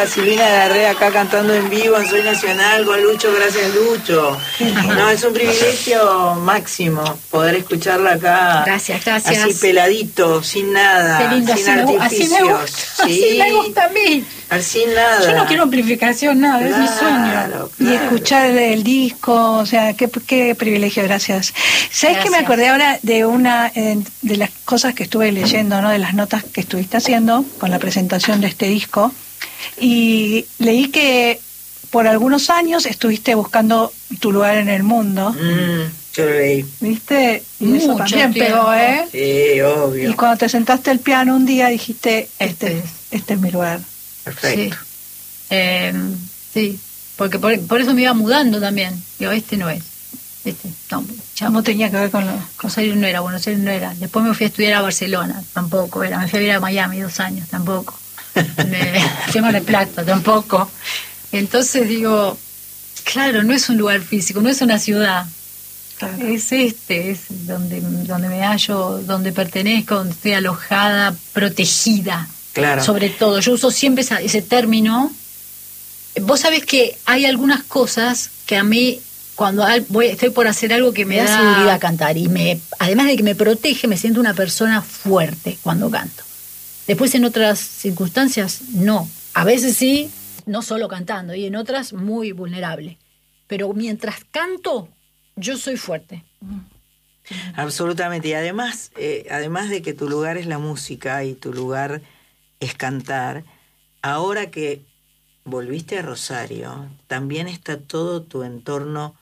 a Silvina Larrea acá cantando en vivo en Soy Nacional con Lucho, gracias Lucho. No, es un privilegio máximo poder escucharla acá. Gracias. Así peladito, sin nada, qué lindo, sin artificios. Así me gusta a mí. Sin nada. Yo no quiero amplificación, nada, claro, es mi sueño. Claro. Y escuchar el disco, o sea, qué privilegio, gracias. ¿Sabes que me acordé ahora de una de las cosas que estuve leyendo, ¿no? De las notas que estuviste haciendo con la presentación de este disco? Y leí que por algunos años estuviste buscando tu lugar en el mundo. Yo lo leí. ¿Viste? Y eso también pegó, ¿eh? Sí, obvio. Y cuando te sentaste al piano un día dijiste, este es mi lugar. Perfecto. Sí, porque por eso me iba mudando también. Digo, no es. No tenía que ver con lo... Buenos Aires no era. Después me fui a estudiar a Barcelona, tampoco era. Me fui a vivir a Miami 2 años, tampoco. Me fui a Mar del Plata, tampoco. Entonces digo, claro, no es un lugar físico, no es una ciudad. Claro. Es donde me hallo, donde pertenezco, donde estoy alojada, protegida. Claro. Sobre todo, yo uso siempre ese término. Vos sabés que hay algunas cosas que a mí, cuando estoy por hacer algo que me da seguridad a cantar, y además de que me protege, me siento una persona fuerte cuando canto. Después en otras circunstancias, no. A veces sí, no solo cantando, y en otras muy vulnerable. Pero mientras canto, yo soy fuerte. Absolutamente. Y además de que tu lugar es la música y tu lugar es cantar, ahora que volviste a Rosario, también está todo tu entorno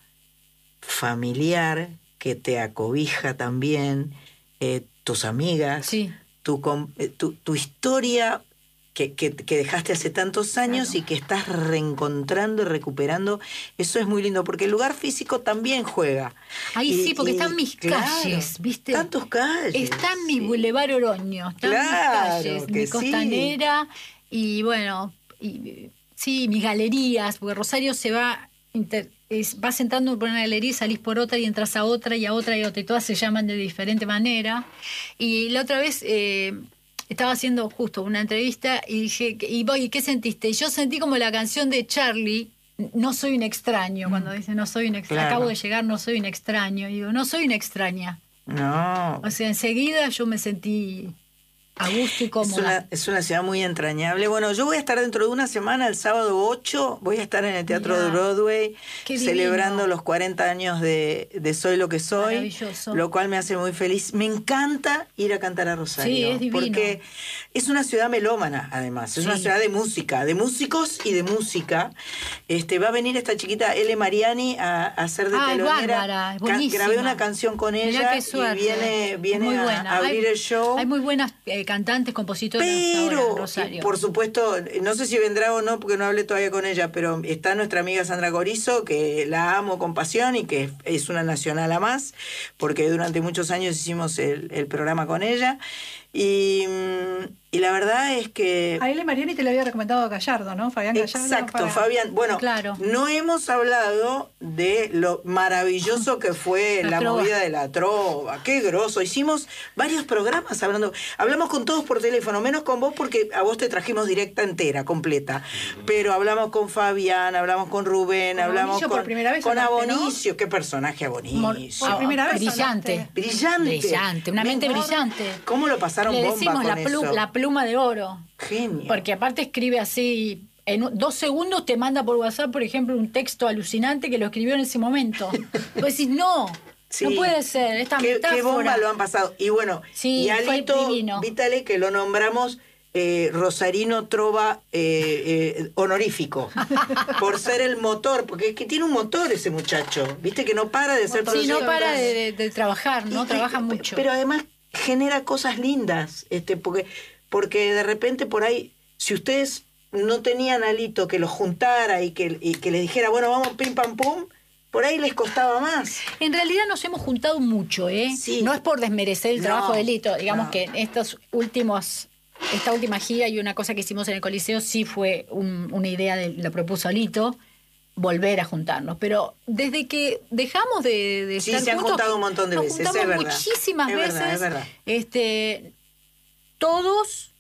familiar que te acobija también, tus amigas, sí. tu historia que dejaste hace tantos años, claro, y que estás reencontrando y recuperando. Eso es muy lindo, porque el lugar físico también juega. Ahí sí, porque están mis calles, ¿viste? Están tus calles. Está en mi Boulevard Oroño, están mis calles, mi costanera, y bueno, sí, mis galerías, porque Rosario se va vas entrando por una galería y salís por otra y entras a otra y a otra y a otra, y todas se llaman de diferente manera. Y la otra vez estaba haciendo justo una entrevista y dije, ¿y qué sentiste? Y yo sentí como la canción de Charlie, No soy un extraño, cuando dice no soy un extraño, claro, acabo de llegar, no soy un extraño. Y digo, no soy una extraña. No. O sea, enseguida yo me sentí a gusto y cómoda. Es una ciudad muy entrañable. Bueno, yo voy a estar dentro de una semana, el sábado 8, voy a estar en el Teatro de Broadway, celebrando los 40 años de Soy lo que soy. Maravilloso. Lo cual me hace muy feliz. Me encanta ir a cantar a Rosario. Sí, es divino. Porque es una ciudad melómana, además. Es una ciudad de música, de músicos y de música. Va a venir esta chiquita Ele Mariani a hacer de telonera. Grabé una canción con ella y viene a abrir el show. Hay muy buenas cantantes, compositores. Pero, Rosario. Por supuesto, no sé si vendrá o no, porque no hablé todavía con ella, pero está nuestra amiga Sandra Corizo, que la amo con pasión y que es una nacional a más, porque durante muchos años hicimos el programa con ella. Y la verdad es que... A Ele Mariani te le había recomendado a Gallardo, ¿no? Fabián Gallardo. Exacto, Fabián. Bueno, claro, no hemos hablado de lo maravilloso que fue la movida de la trova. Qué groso. Hicimos varios programas hablamos con todos por teléfono, menos con vos porque a vos te trajimos directa entera, completa. Pero hablamos con Fabián, hablamos con Rubén, con hablamos con, por primera vez, con Abonicio. ¿No? Qué personaje Abonicio. Por primera vez. Brillante, una mente brillante. ¿Cómo lo pasaron bomba con eso? La pluma de oro. Genio. Porque aparte escribe así, en 2 segundos te manda por WhatsApp, por ejemplo, un texto alucinante que lo escribió en ese momento. Vos decís, no puede ser, esta metáfora. Qué bomba lo han pasado. Y bueno, y Alito Vitale, que lo nombramos Rosarino Trova honorífico, por ser el motor, porque es que tiene un motor ese muchacho, viste que no para de ser profesor. Sí, no para de trabajar, ¿no? Trabaja mucho. Pero además genera cosas lindas, porque de repente por ahí, si ustedes no tenían a Alito que los juntara y que les dijera, bueno, vamos pim pam pum, por ahí les costaba más. En realidad nos hemos juntado mucho, Sí. No es por desmerecer el trabajo de Alito, digamos que en esta última gira y una cosa que hicimos en el Coliseo sí fue una idea, lo propuso Alito, volver a juntarnos, pero desde que dejamos de estar juntos, se han juntado un montón de veces, es verdad. Muchísimas veces, es verdad. Todos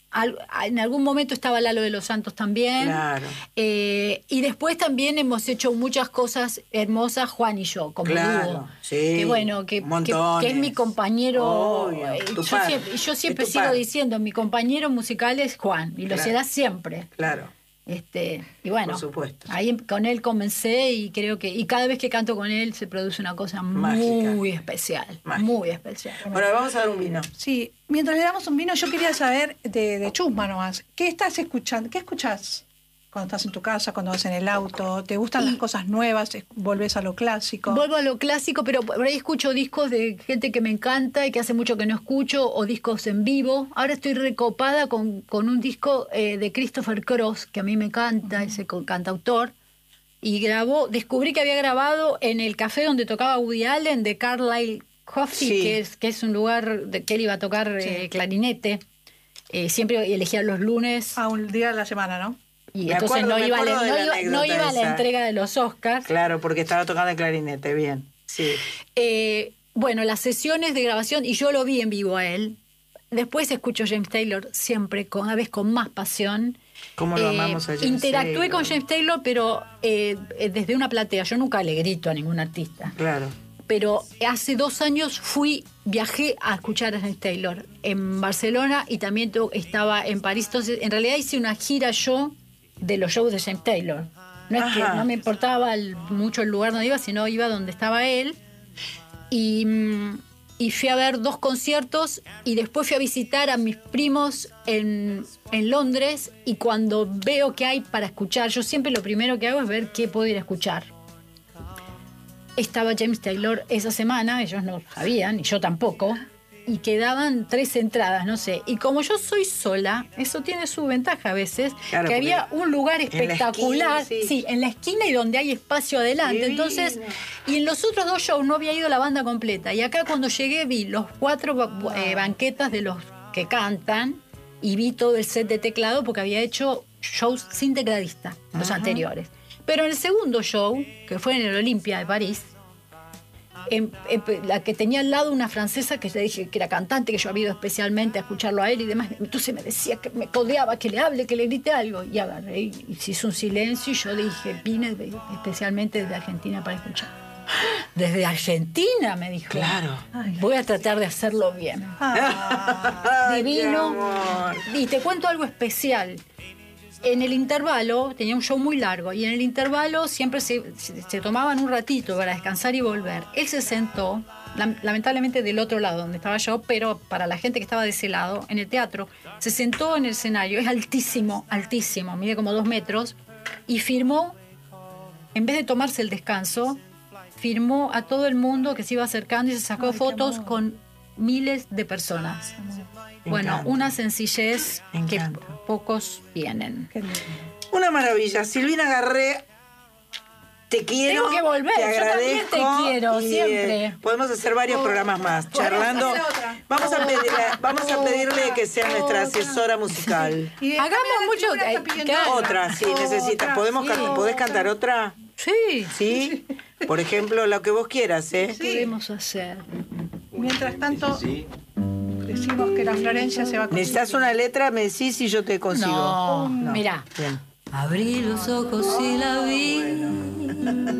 en algún momento estaba Lalo de los Santos también. Claro. Y después también hemos hecho muchas cosas hermosas, Juan y yo, como dúo. Sí, que bueno, que es mi compañero. Obvio, yo siempre sigo diciendo, mi compañero musical es Juan, y lo será siempre. Claro. Y bueno, por supuesto. Ahí con él comencé y creo que cada vez que canto con él se produce una cosa muy especial. Mágica. Muy especial. Bueno, vamos a dar un vino. Sí, mientras le damos un vino, yo quería saber de Chusma nomás. ¿Qué estás escuchando? ¿Qué escuchás cuando estás en tu casa, cuando vas en el auto? ¿Te gustan las cosas nuevas? ¿Volvés a lo clásico? Vuelvo a lo clásico, pero por ahí escucho discos de gente que me encanta y que hace mucho que no escucho, o discos en vivo. Ahora estoy recopada con un disco de Christopher Cross, que a mí me encanta, ese cantautor. Y descubrí que había grabado en el café donde tocaba Woody Allen, de Carlisle Coffee, que es un lugar que él iba a tocar clarinete. Siempre elegía los lunes. Un día de la semana, ¿no? Y entonces no iba a la entrega de los Oscars. Claro, porque estaba tocando el clarinete, bien. Sí. Bueno, las sesiones de grabación, y yo lo vi en vivo a él. Después escucho James Taylor siempre, cada vez con más pasión. ¿Cómo lo amamos a James Interactué Taylor? con James Taylor, pero desde una platea. Yo nunca le grito a ningún artista. Claro. Pero hace 2 años viajé a escuchar a James Taylor en Barcelona y también estaba en París. Entonces, en realidad hice una gira yo de los shows de James Taylor. No es que no me importaba mucho el lugar donde iba, sino iba donde estaba él. Y fui a ver 2 conciertos y después fui a visitar a mis primos en Londres, y cuando veo que hay para escuchar, yo siempre lo primero que hago es ver qué puedo ir a escuchar. Estaba James Taylor esa semana, ellos no sabían, y yo tampoco, y quedaban 3 entradas, no sé. Y como yo soy sola, eso tiene su ventaja a veces, claro, que había un lugar espectacular, en la esquina y donde hay espacio adelante. Divino. Entonces, y en los otros 2 shows no había ido la banda completa. Y acá cuando llegué vi los 4 banquetas de los que cantan y vi todo el set de teclado, porque había hecho shows sin tecladista, los anteriores. Pero en el segundo show, que fue en el Olympia de París, la que tenía al lado una francesa que le dije que era cantante, que yo había ido especialmente a escucharlo a él y demás, entonces me decía que me codeaba, que le hable, que le grite algo, y agarré y se hizo un silencio y yo dije, vine especialmente desde Argentina para escuchar. ¿Desde Argentina? Me dijo. Claro. Voy a tratar de hacerlo bien. Divino. Y te cuento algo especial. En el intervalo, tenía un show muy largo, y en el intervalo siempre se tomaban un ratito para descansar y volver. Él se sentó, lamentablemente del otro lado donde estaba yo, pero para la gente que estaba de ese lado, en el teatro, se sentó en el escenario, es altísimo, altísimo, mide como 2 metros, y firmó, en vez de tomarse el descanso, firmó a todo el mundo que se iba acercando y se sacó fotos con miles de personas. Bueno, una sencillez que pocos tienen. Una maravilla. Silvina Garré, te quiero. Tengo que volver, te agradezco, yo también te quiero, siempre. Podemos hacer varios programas más, charlando. Vamos a pedirle que sea nuestra asesora musical. Hagamos mucho. Otra, sí, necesitas. ¿Podés cantar otra? Sí. ¿Sí? Por ejemplo, lo que vos quieras, ¿eh? ¿Qué podemos hacer? Mientras tanto, decimos que la Florencia se va a... ¿Necesitas una letra? Me decís y yo te consigo. No. Mirá. Bien. Abrí los ojos y la vi.